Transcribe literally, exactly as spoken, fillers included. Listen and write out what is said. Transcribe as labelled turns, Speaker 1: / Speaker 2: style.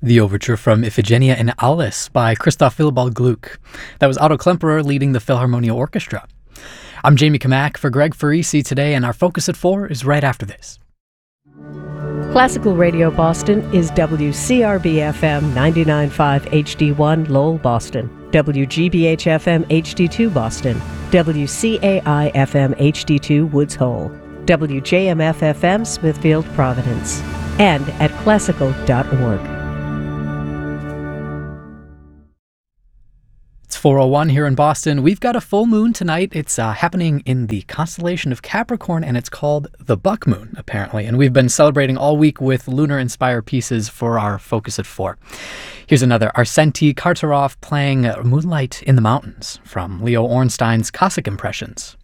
Speaker 1: The overture from Iphigenia in Aulis by Christoph Willibald Gluck. That was Otto Klemperer leading the Philharmonia Orchestra. I'm Jamie Kamak for Greg Farisi today, and our Focus at four is right after this.
Speaker 2: Classical Radio Boston is W C R B F M ninety-nine point five H D one Lowell, Boston, W G B H F M H D two Boston, W C A I F M H D two Woods Hole, W J M F F M Smithfield, Providence, and at classical dot org.
Speaker 1: It's four oh one here in Boston. We've got a full moon tonight. It's uh, happening in the constellation of Capricorn, and it's called the Buck Moon, apparently. And we've been celebrating all week with lunar-inspired pieces for our Focus at four. Here's another, Arsenti Kartarov playing Moonlight in the Mountains from Leo Ornstein's Cossack Impressions.